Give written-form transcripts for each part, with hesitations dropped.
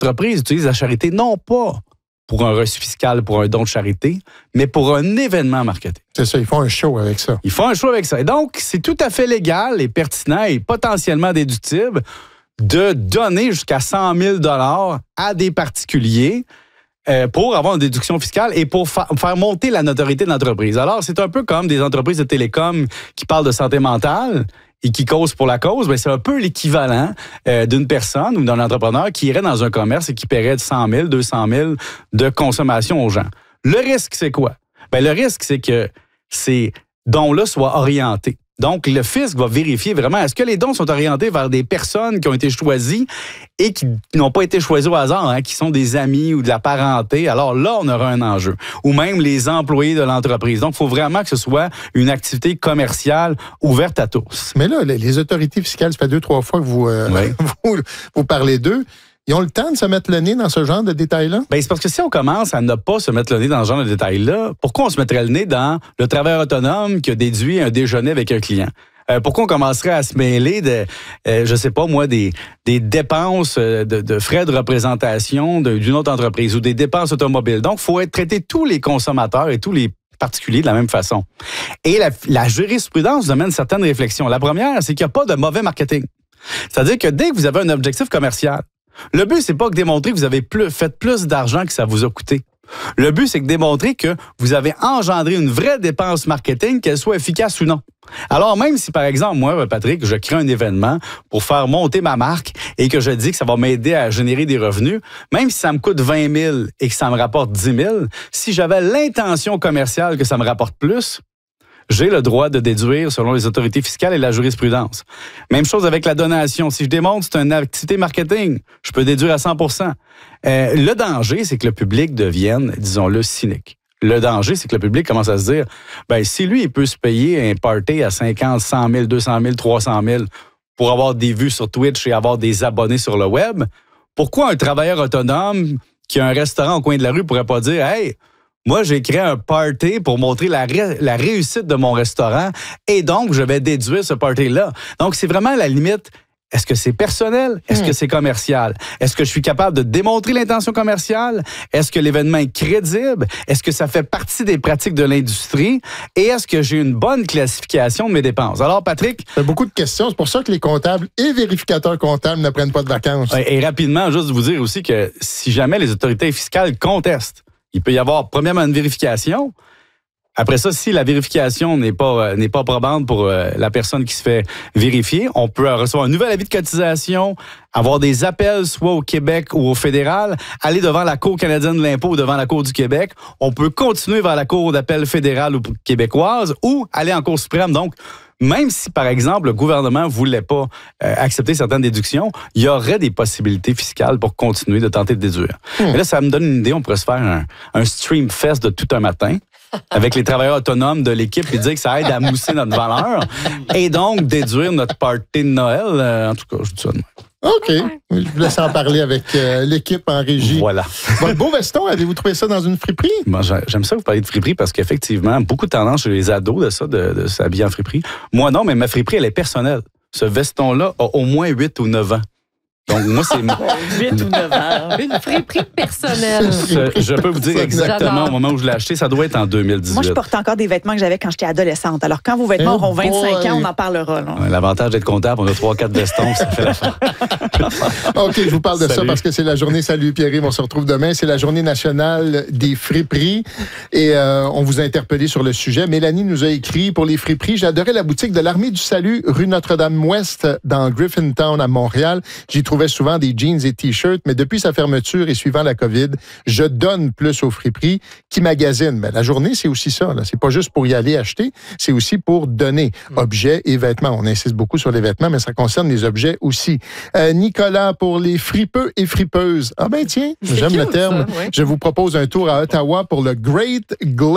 entreprises utilisent la charité non pas pour un reçu fiscal, pour un don de charité, mais pour un événement marketing. C'est ça, ils font un show avec ça. Ils font un show avec ça. Et donc, c'est tout à fait légal et pertinent et potentiellement déductible de donner jusqu'à 100 000 $ à des particuliers pour avoir une déduction fiscale et pour faire monter la notoriété de l'entreprise. Alors, c'est un peu comme des entreprises de télécom qui parlent de santé mentale et qui causent pour la cause. Bien, c'est un peu l'équivalent d'une personne ou d'un entrepreneur qui irait dans un commerce et qui paierait 100 000, 200 000 de consommation aux gens. Le risque, c'est quoi? Bien, le risque, c'est que ces dons-là soient orientés. Donc, le fisc va vérifier vraiment, est-ce que les dons sont orientés vers des personnes qui ont été choisies et qui n'ont pas été choisies au hasard, hein, qui sont des amis ou de la parenté. Alors là, on aura un enjeu. Ou même les employés de l'entreprise. Donc, il faut vraiment que ce soit une activité commerciale ouverte à tous. Mais là, les autorités fiscales, ça fait 2-3 fois que vous parlez d'eux. Ils ont le temps de se mettre le nez dans ce genre de détails-là? Bien, c'est parce que si on commence à ne pas se mettre le nez dans ce genre de détails-là, pourquoi on se mettrait le nez dans le travailleur autonome qui a déduit un déjeuner avec un client? Pourquoi on commencerait à se mêler de, je sais pas moi, des dépenses de frais de représentation d'une autre entreprise ou des dépenses automobiles? Donc, il faut traiter tous les consommateurs et tous les particuliers de la même façon. Et la jurisprudence nous amène certaines réflexions. La première, c'est qu'il n'y a pas de mauvais marketing. C'est-à-dire que dès que vous avez un objectif commercial, le but, c'est pas que démontrer que vous avez fait plus d'argent que ça vous a coûté. Le but, c'est que démontrer que vous avez engendré une vraie dépense marketing, qu'elle soit efficace ou non. Alors, même si, par exemple, moi, Patrick, je crée un événement pour faire monter ma marque et que je dis que ça va m'aider à générer des revenus, même si ça me coûte 20 000 et que ça me rapporte 10 000, si j'avais l'intention commerciale que ça me rapporte plus, j'ai le droit de déduire selon les autorités fiscales et la jurisprudence. Même chose avec la donation. Si je démontre que c'est une activité marketing, je peux déduire à 100%. Le danger, c'est que le public devienne, disons-le, cynique. Le danger, c'est que le public commence à se dire, ben si lui, il peut se payer un party à 50, 100 000, 200 000, 300 000 pour avoir des vues sur Twitch et avoir des abonnés sur le web, pourquoi un travailleur autonome qui a un restaurant au coin de la rue pourrait pas dire, hey, moi, j'ai créé un party pour montrer la réussite de mon restaurant et donc, je vais déduire ce party-là. Donc, c'est vraiment la limite. Est-ce que c'est personnel? Est-ce que c'est commercial? Est-ce que je suis capable de démontrer l'intention commerciale? Est-ce que l'événement est crédible? Est-ce que ça fait partie des pratiques de l'industrie? Et est-ce que j'ai une bonne classification de mes dépenses? Alors, Patrick... Il y a beaucoup de questions. C'est pour ça que les comptables et vérificateurs comptables ne prennent pas de vacances. Et rapidement, juste vous dire aussi que si jamais les autorités fiscales contestent, il peut y avoir, premièrement, une vérification. Après ça, si la vérification n'est pas probante pour la personne qui se fait vérifier, on peut recevoir un nouvel avis de cotisation, avoir des appels soit au Québec ou au fédéral, aller devant la Cour canadienne de l'impôt ou devant la Cour du Québec. On peut continuer vers la Cour d'appel fédérale ou québécoise ou aller en Cour suprême. Donc, même si, par exemple, le gouvernement ne voulait pas accepter certaines déductions, il y aurait des possibilités fiscales pour continuer de tenter de déduire. Mais là, ça me donne une idée. On pourrait se faire un stream fest de tout un matin avec les travailleurs autonomes de l'équipe et dire que ça aide à mousser notre valeur et donc déduire notre party de Noël. En tout cas, je dis ça de même. OK. Je vous laisse en parler avec l'équipe en régie. Voilà. Votre beau veston, avez-vous trouvé ça dans une friperie? Moi, j'aime ça vous parler de friperie parce qu'effectivement, beaucoup de tendance chez les ados de s'habiller en friperie. Moi, non, mais ma friperie, elle est personnelle. Ce veston-là a au moins 8 ou 9 ans. Donc, moi, c'est... 8 ou 9 ans. Une friperie personnelle. Je peux vous dire exactement au moment où je l'ai acheté, ça doit être en 2018. Moi, je porte encore des vêtements que j'avais quand j'étais adolescente. Alors, quand vos vêtements auront 25 ans, on en parlera. Là. L'avantage d'être comptable, on a 3-4 vestons, ça fait l'affaire. OK, je vous parle de ça parce que c'est la journée. Salut Pierre-Yves, on se retrouve demain. C'est la journée nationale des friperies. Et on vous a interpellé sur le sujet. Mélanie nous a écrit pour les friperies. J'adorais la boutique de l'Armée du Salut, rue Notre-Dame-Ouest, dans Griffintown, à Montréal. J'y trouvais souvent des jeans et t-shirts, mais depuis sa fermeture et suivant la COVID, je donne plus aux friperies qui magasinent. Mais la journée, c'est aussi ça. Là. C'est pas juste pour y aller acheter, c'est aussi pour donner objets et vêtements. On insiste beaucoup sur les vêtements, mais ça concerne les objets aussi. Nicolas, pour les fripeux et fripeuses. Ah ben tiens, j'aime le terme. Ça, oui. Je vous propose un tour à Ottawa pour le Great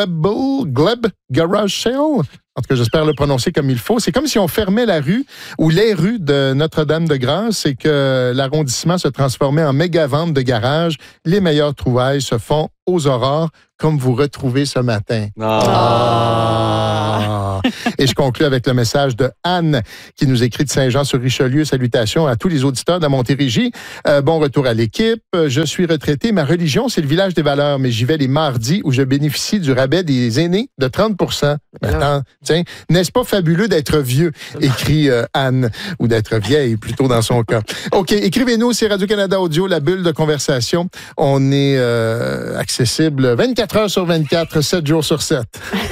Gleb Garage Sale. En tout cas, j'espère le prononcer comme il faut. C'est comme si on fermait la rue ou les rues de Notre-Dame-de-Grâce et que l'arrondissement se transformait en méga-vente de garage. Les meilleures trouvailles se font aux aurores, comme vous retrouvez ce matin. Et je conclue avec le message de Anne qui nous écrit de Saint-Jean-sur-Richelieu. Salutations à tous les auditeurs de Montérégie. Bon retour à l'équipe. Je suis retraité. Ma religion, c'est le village des valeurs, mais j'y vais les mardis où je bénéficie du rabais des aînés de 30 %. Maintenant, tiens, n'est-ce pas fabuleux d'être vieux, écrit Anne, ou d'être vieille plutôt dans son cas. OK, écrivez-nous, c'est Radio-Canada Audio, la bulle de conversation. On est accessible 24 heures sur 24, 7 jours sur 7.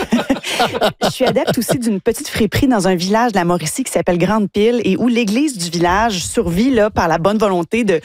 Je suis adepte aussi d'une petite friperie dans un village de la Mauricie qui s'appelle Grande-Pile et où l'église du village survit là, par la bonne volonté de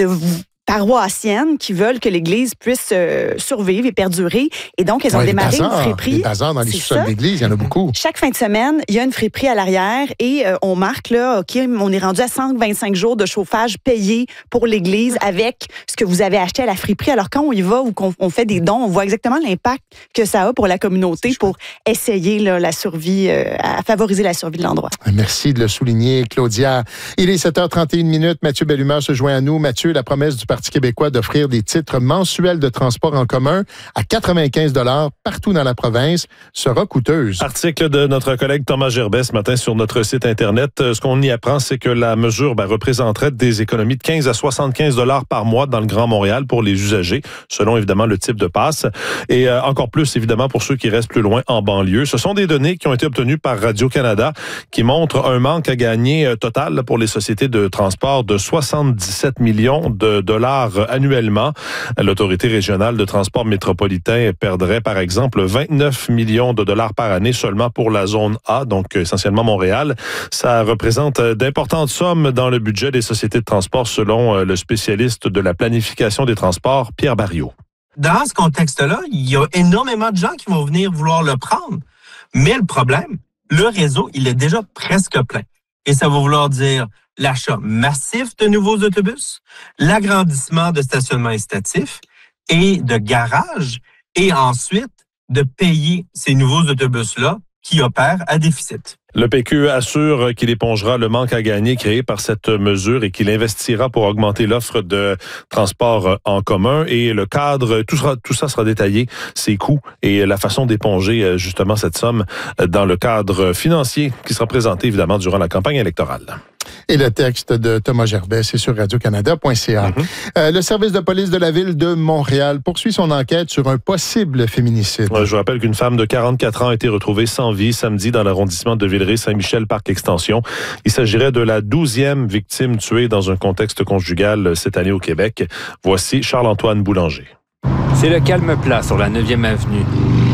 paroissiennes qui veulent que l'Église puisse survivre et perdurer. Et donc, elles ont démarré une friperie. Les bazars dans les sous-sols d'église, il y en a beaucoup. Chaque fin de semaine, il y a une friperie à l'arrière et on marque, là, OK, on est rendu à 125 jours de chauffage payé pour l'Église avec ce que vous avez acheté à la friperie. Alors, quand on y va ou qu'on fait des dons, on voit exactement l'impact que ça a pour la communauté pour essayer là, la survie, à favoriser la survie de l'endroit. Merci de le souligner, Claudia. Il est 7h31. Mathieu Bellumeur se joint à nous. Mathieu, la promesse du Parti québécois d'offrir des titres mensuels de transport en commun à 95 $ partout dans la province sera coûteuse. Article de notre collègue Thomas Gerbet ce matin sur notre site Internet. Ce qu'on y apprend, c'est que la mesure représenterait des économies de 15 à 75 $ par mois dans le Grand Montréal pour les usagers, selon évidemment le type de passe. Et encore plus, évidemment, pour ceux qui restent plus loin en banlieue. Ce sont des données qui ont été obtenues par Radio-Canada qui montrent un manque à gagner total pour les sociétés de transport de 77 millions de dollars annuellement. L'Autorité régionale de transport métropolitain perdrait, par exemple, 29 millions de dollars par année seulement pour la zone A, donc essentiellement Montréal. Ça représente d'importantes sommes dans le budget des sociétés de transport, selon le spécialiste de la planification des transports, Pierre Barriot. Dans ce contexte-là, il y a énormément de gens qui vont venir vouloir le prendre. Mais le problème, le réseau, il est déjà presque plein. Et ça va vouloir dire l'achat massif de nouveaux autobus, l'agrandissement de stationnements incitatifs et de garages, et ensuite de payer ces nouveaux autobus-là qui opèrent à déficit. Le PQ assure qu'il épongera le manque à gagner créé par cette mesure et qu'il investira pour augmenter l'offre de transport en commun. Et le cadre, tout ça sera détaillé, ses coûts et la façon d'éponger justement cette somme dans le cadre financier qui sera présenté évidemment durant la campagne électorale. Et le texte de Thomas Gerbet, c'est sur radiocanada.ca. Le service de police de la ville de Montréal poursuit son enquête sur un possible féminicide. Je vous rappelle qu'une femme de 44 ans a été retrouvée sans vie samedi dans l'arrondissement de Villeray-Saint-Michel-Parc-Extension. Il s'agirait de la 12e victime tuée dans un contexte conjugal cette année au Québec. Voici Charles-Antoine Boulanger. C'est le calme plat sur la 9e avenue.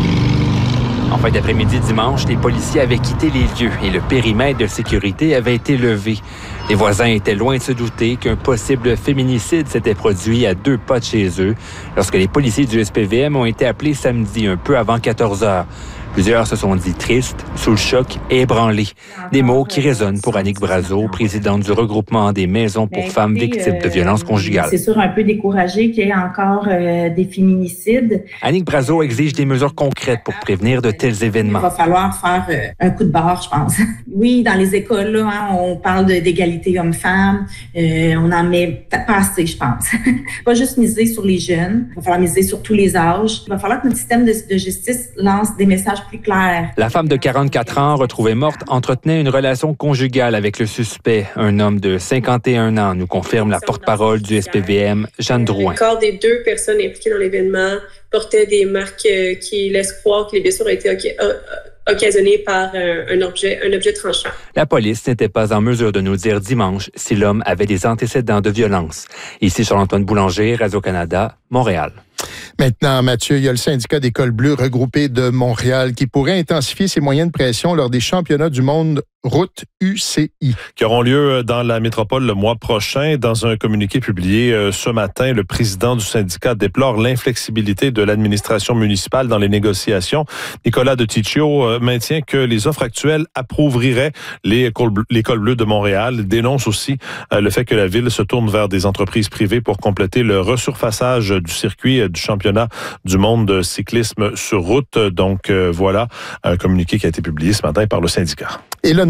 En fin d'après-midi dimanche, les policiers avaient quitté les lieux et le périmètre de sécurité avait été levé. Les voisins étaient loin de se douter qu'un possible féminicide s'était produit à 2 pas de chez eux lorsque les policiers du SPVM ont été appelés samedi un peu avant 14 heures. Plusieurs se sont dit tristes, sous le choc et ébranlés. Des mots qui résonnent pour Annick Brazeau, présidente du regroupement des maisons pour femmes victimes de violences conjugales. C'est sûr un peu découragé qu'il y ait encore des féminicides. Annick Brazeau exige des mesures concrètes pour prévenir de tels événements. Il va falloir faire un coup de barre, je pense. Oui, dans les écoles, là, on parle d'égalité hommes-femmes. On en met pas assez, je pense. Pas juste miser sur les jeunes. Il va falloir miser sur tous les âges. Il va falloir que notre système de justice lance des messages plus clair. La femme de 44 ans, retrouvée morte, entretenait une relation conjugale avec le suspect, un homme de 51 ans, nous confirme la porte-parole du SPVM, Jeanne Drouin. Le corps des 2 personnes impliquées dans l'événement portait des marques qui laissent croire que les blessures ont été occasionnées par un objet tranchant. La police n'était pas en mesure de nous dire dimanche si l'homme avait des antécédents de violence. Ici, Charles-Antoine Boulanger, Radio-Canada, Montréal. Maintenant, Mathieu, il y a le syndicat des cols bleus regroupés de Montréal qui pourrait intensifier ses moyens de pression lors des championnats du monde route UCI. Qui auront lieu dans la métropole le mois prochain. Dans un communiqué publié ce matin, le président du syndicat déplore l'inflexibilité de l'administration municipale dans les négociations. Nicolas de Ticcio maintient que les offres actuelles approuveraient les cols bleus de Montréal. Il dénonce aussi le fait que la ville se tourne vers des entreprises privées pour compléter le resurfaçage du circuit du championnat du monde de cyclisme sur route. Donc voilà un communiqué qui a été publié ce matin par le syndicat. Et le nombre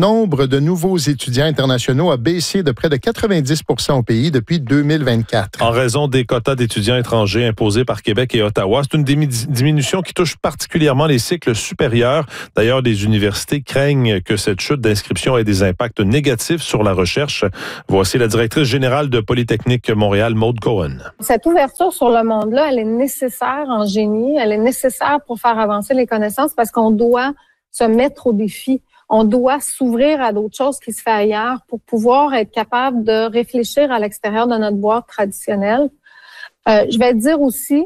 nombre de nouveaux étudiants internationaux a baissé de près de 90% au pays depuis 2024. En raison des quotas d'étudiants étrangers imposés par Québec et Ottawa, c'est une diminution qui touche particulièrement les cycles supérieurs. D'ailleurs, les universités craignent que cette chute d'inscription ait des impacts négatifs sur la recherche. Voici la directrice générale de Polytechnique Montréal, Maude Cohen. Cette ouverture sur le monde-là, elle est nécessaire en génie, elle est nécessaire pour faire avancer les connaissances parce qu'on doit se mettre au défi. On doit s'ouvrir à d'autres choses qui se font ailleurs pour pouvoir être capable de réfléchir à l'extérieur de notre boîte traditionnelle. Je vais dire aussi,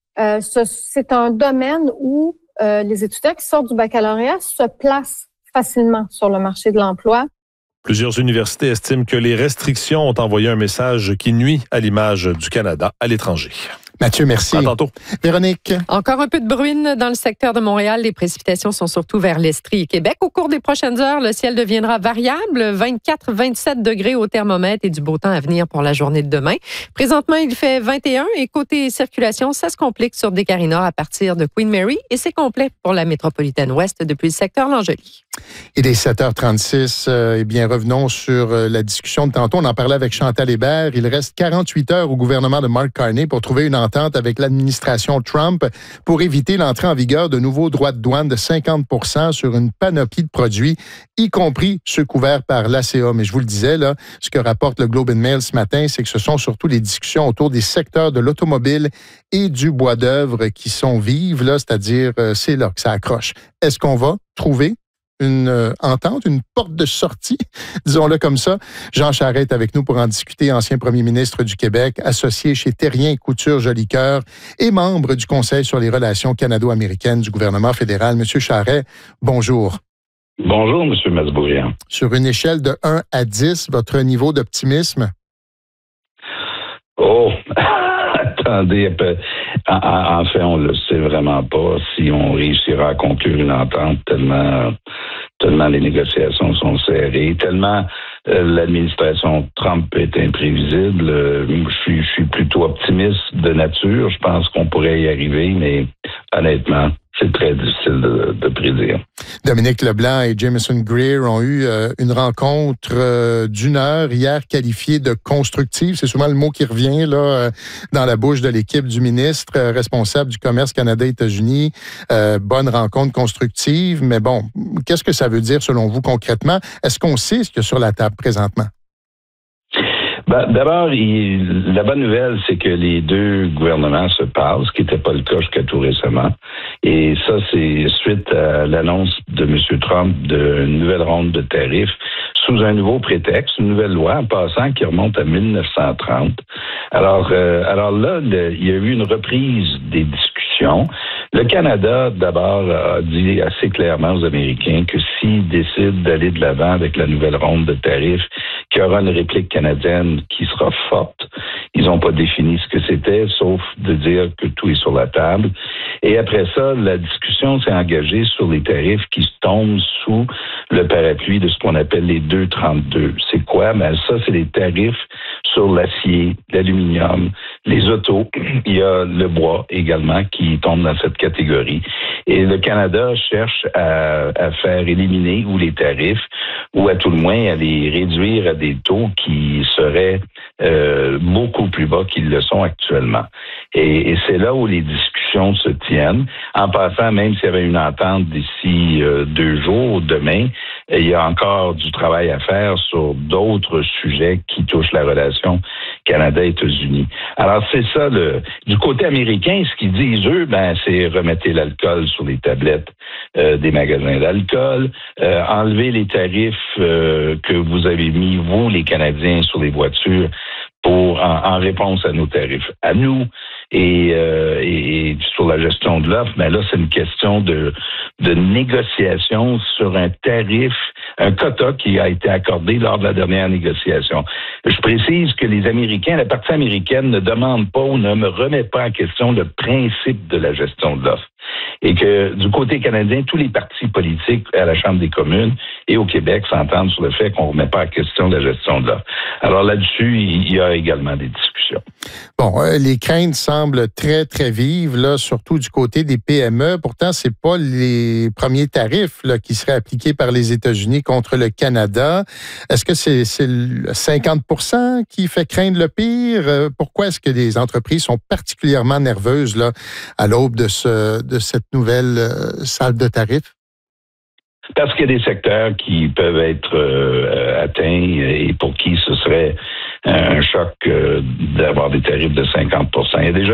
c'est un domaine où les étudiants qui sortent du baccalauréat se placent facilement sur le marché de l'emploi. Plusieurs universités estiment que les restrictions ont envoyé un message qui nuit à l'image du Canada à l'étranger. Mathieu, merci. À tantôt. Véronique. Encore un peu de bruine dans le secteur de Montréal. Les précipitations sont surtout vers l'Estrie et Québec. Au cours des prochaines heures, le ciel deviendra variable. 24-27 degrés au thermomètre et du beau temps à venir pour la journée de demain. Présentement, il fait 21 et côté circulation, ça se complique sur Descaries-Nord à partir de Queen Mary et c'est complet pour la métropolitaine ouest depuis le secteur Langely. Il est 7h36. Eh bien, revenons sur la discussion de tantôt. On en parlait avec Chantal Hébert. Il reste 48 heures au gouvernement de Mark Carney pour trouver une entente avec l'administration Trump pour éviter l'entrée en vigueur de nouveaux droits de douane de 50% sur une panoplie de produits, y compris ceux couverts par l'ACA. Mais je vous le disais, là, ce que rapporte le Globe and Mail ce matin, c'est que ce sont surtout les discussions autour des secteurs de l'automobile et du bois d'œuvre qui sont vives, là, c'est-à-dire c'est là que ça accroche. Est-ce qu'on va trouver une entente, une porte de sortie, disons-le comme ça? Jean Charest est avec nous pour en discuter, ancien premier ministre du Québec, associé chez Terrien Couture Jolicoeur et membre du Conseil sur les relations canado-américaines du gouvernement fédéral. Monsieur Charest, bonjour. Bonjour, Monsieur Masbourian. Sur une échelle de 1 à 10, votre niveau d'optimisme? Oh, attendez, en fait, on le sait vraiment pas si on réussira à conclure une entente tellement les négociations sont serrées, tellement l'administration Trump est imprévisible. Je suis plutôt optimiste de nature. Je pense qu'on pourrait y arriver, mais honnêtement, c'est très difficile de prédire. Dominique Leblanc et Jameson Greer ont eu une rencontre d'une heure hier qualifiée de constructive. C'est souvent le mot qui revient là dans la bouche de l'équipe du ministre responsable du commerce Canada-États-Unis. Bonne rencontre constructive, mais bon, qu'est-ce que ça veut dire selon vous concrètement? Est-ce qu'on sait ce qu'il y a sur la table présentement? D'abord, la bonne nouvelle, c'est que les deux gouvernements se parlent, ce qui n'était pas le cas jusqu'à tout récemment. Et ça, c'est suite à l'annonce de M. Trump d'une nouvelle ronde de tarifs sous un nouveau prétexte, une nouvelle loi, en passant, qui remonte à 1930. Alors là, il y a eu une reprise des discussions. Le Canada, d'abord, a dit assez clairement aux Américains que s'ils décident d'aller de l'avant avec la nouvelle ronde de tarifs, qu'il y aura une réplique canadienne qui sera forte. Ils n'ont pas défini ce que c'était, sauf de dire que tout est sur la table. Et après ça, la discussion s'est engagée sur les tarifs qui tombent sous le parapluie de ce qu'on appelle les 232. C'est quoi? Ça, c'est les tarifs sur l'acier, l'aluminium, les autos. Il y a le bois également qui tombe dans cette catégorie. Et le Canada cherche à faire éliminer ou les tarifs, ou à tout le moins à les réduire à des taux qui seraient beaucoup plus bas qu'ils le sont actuellement. Et c'est là où les discussions se tiennent. En passant, même s'il y avait une entente d'ici 2 jours, demain, il y a encore du travail à faire sur d'autres sujets qui touchent la relation Canada-États-Unis. Alors, c'est ça, du côté américain, ce qu'ils disent, eux, c'est remettez l'alcool sur les tablettes des magasins d'alcool, enlever les tarifs que vous avez mis, vous, les Canadiens, sur les voitures en réponse à nos tarifs à nous et sur la gestion de l'offre. Mais là, c'est une question de négociation sur un tarif, un quota qui a été accordé lors de la dernière négociation. Je précise que les Américains, la partie américaine ne demande pas ou ne me remet pas en question le principe de la gestion de l'offre. Et que du côté canadien, tous les partis politiques à la Chambre des communes et au Québec s'entendent sur le fait qu'on ne remet pas en question la gestion de l'offre. Alors là-dessus, il y a également des discussions. Bon, les craintes semblent très, très vives, là, surtout du côté des PME. Pourtant, c'est pas les premiers tarifs là, qui seraient appliqués par les États-Unis contre le Canada. Est-ce que c'est le 50% qui fait craindre le pire? Pourquoi est-ce que les entreprises sont particulièrement nerveuses là, à l'aube de cette nouvelle salle de tarifs? Parce qu'il y a des secteurs qui peuvent être atteints et pour qui ce serait un choc d'avoir des tarifs de 50%. Il y a déjà